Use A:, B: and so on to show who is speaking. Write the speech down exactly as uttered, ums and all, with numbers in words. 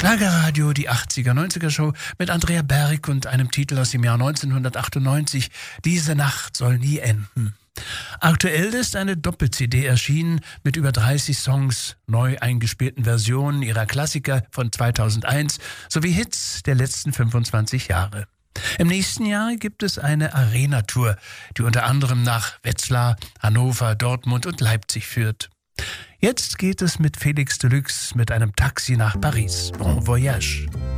A: Schlagerradio, die achtziger-neunziger-Show mit Andrea Berg und einem Titel aus dem Jahr neunzehnhundertachtundneunzig, Diese Nacht soll nie enden. Aktuell ist eine Doppel-C D erschienen mit über dreißig Songs, neu eingespielten Versionen ihrer Klassiker von zweitausendeins sowie Hits der letzten fünfundzwanzig Jahre. Im nächsten Jahr gibt es eine Arena-Tour, die unter anderem nach Wetzlar, Hannover, Dortmund und Leipzig führt. Jetzt geht es mit Felix Deluxe mit einem Taxi nach Paris. Bon voyage.